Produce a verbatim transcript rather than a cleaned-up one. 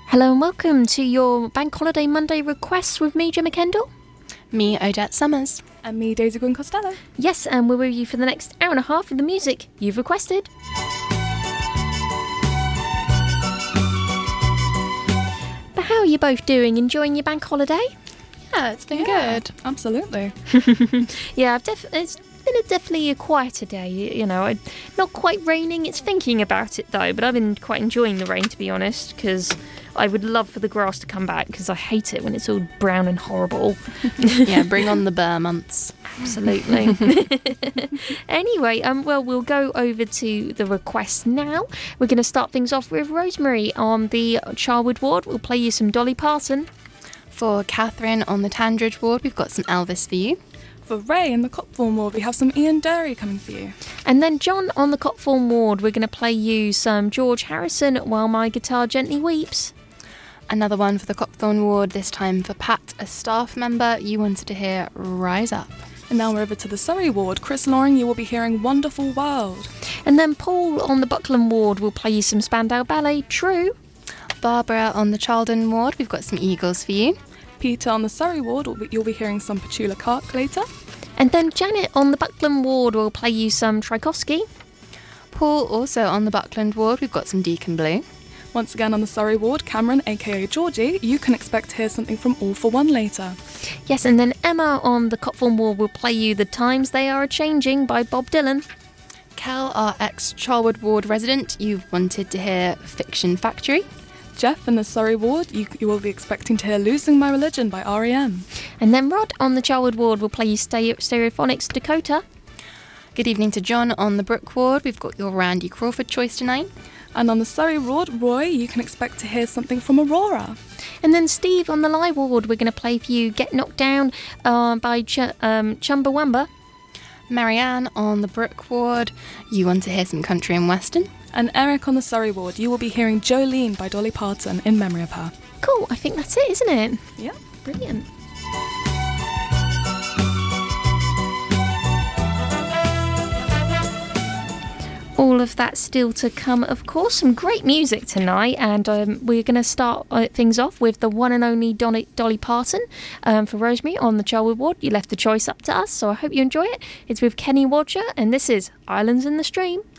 Hello and welcome to your Bank Holiday Monday requests with me, Gemma Kendall. Me, Odette Summers. And me, Daisy Gwyn Costello. Yes, and we're with you for the next hour and a half with the music you've requested. But how are you both doing? Enjoying your bank holiday? Yeah, it's been Yeah, good. Absolutely. Yeah, I've def- it's been a definitely a quieter day. You know, I, not quite raining. It's thinking about it though, but I've been quite enjoying the rain, to be honest, because I would love for the grass to come back because I hate it when it's all brown and horrible. Yeah, bring on the Burr months. Absolutely. Anyway, um, well, we'll go over to the requests now. We're going to start things off with Rosemary on the Charwood ward. We'll play you some Dolly Parton. For Catherine on the Tandridge ward, we've got some Elvis for you. For Ray in the Copthorne ward, we have some Ian Dury coming for you. And then John on the Copthorne ward, we're going to play you some George Harrison, While My Guitar Gently Weeps. Another one for the Copthorne ward, this time for Pat, a staff member. You wanted to hear Rise Up. And now we're over to the Surrey ward. Chris Loring, you will be hearing Wonderful World. And then Paul on the Buckland ward will play you some Spandau Ballet, True. Barbara on the Chaldon ward, we've got some Eagles for you. Peter on the Surrey ward, will be- you'll be hearing some Petula Clark later. And then Janet on the Buckland ward will play you some Tchaikovsky. Paul also on the Buckland ward, we've got some Deacon Blue. Once again on the Surrey ward, Cameron, aka Georgie, you can expect to hear something from All for One later. Yes, and then Emma on the Copthorne ward will play you The Times They Are A-Changing by Bob Dylan. Cal, our ex-Charwood ward resident, you wanted to hear Fiction Factory. Jeff in the Surrey ward, you, you will be expecting to hear Losing My Religion by R E M. And then Rod on the Charwood ward will play you Stereo- Stereophonics Dakota. Good evening to John on the Brook ward, we've got your Randy Crawford choice tonight. And on the Surrey ward, Roy, you can expect to hear something from Aurora. And then Steve on the Lie ward, we're going to play for you Get Knocked Down uh, by Ch- um, Chumbawamba. Marianne on the Brook ward, you want to hear some country and western. And Eric on the Surrey ward, you will be hearing Jolene by Dolly Parton in memory of her. Cool, I think that's it, isn't it? Yeah. Brilliant. All of that still to come, of course. Some great music tonight, and um, we're going to start uh, things off with the one and only Dolly, Dolly Parton um, for Rosemary on the Charwood ward. You left the choice up to us, so I hope you enjoy it. It's with Kenny Roger, and this is Islands in the Stream.